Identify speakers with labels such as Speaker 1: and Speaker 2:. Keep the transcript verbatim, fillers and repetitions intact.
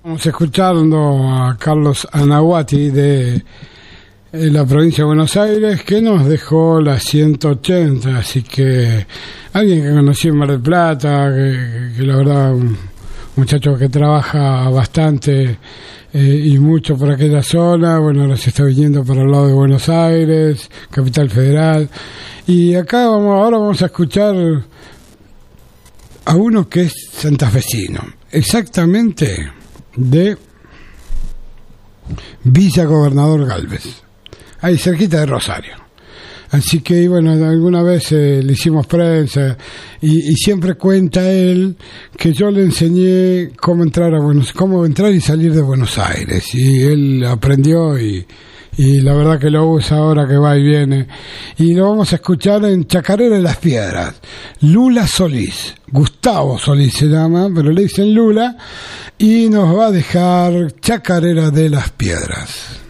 Speaker 1: Estamos escuchando a Carlos Anahuati de la provincia de Buenos Aires, que nos dejó la ciento ochenta, así que alguien que conocí en Mar del Plata, que, que la verdad un muchacho que trabaja bastante eh, y mucho por aquella zona. Bueno, ahora se está viniendo para el lado de Buenos Aires, Capital Federal, y acá vamos, ahora vamos a escuchar a uno que es santafesino, exactamente de Villa Gobernador Galvez, ahí cerquita de Rosario. Así que, bueno, alguna vez eh, le hicimos prensa y, y siempre cuenta él que yo le enseñé cómo entrar a Buenos, cómo entrar y salir de Buenos Aires, y él aprendió y, y la verdad que lo usa ahora que va y viene. Y lo vamos a escuchar en Chacarera de las Piedras. Lula Solís, Gustavo Solís se llama, pero le dicen Lula, y nos va a dejar Chacarera de las Piedras.